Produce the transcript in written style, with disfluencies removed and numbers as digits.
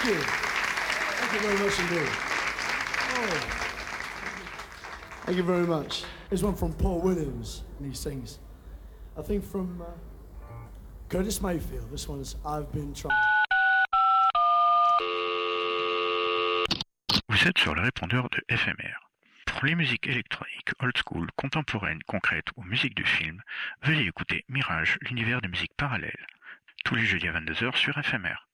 Thank you. Thank you very much indeed. Oh. Thank you very much. Here's one from Paul Williams, and he sings, I think from Curtis Mayfield. This one's I've Been Trying. Vous êtes sur le répondeur de FMR. Pour les musiques électroniques, old school, contemporaines, concrètes ou musique de film, veuillez écouter Mirage, l'univers des musiques parallèles. Tous les jeudis à 22h sur FMR.